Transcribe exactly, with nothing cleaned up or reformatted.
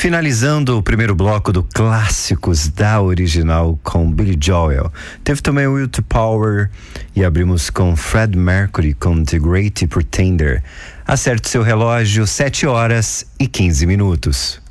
Finalizando o primeiro bloco do Clássicos da Original com Billy Joel. Teve também Will to Power e abrimos com Fred Mercury com The Great Pretender. Acerte seu relógio, sete horas e quinze minutos.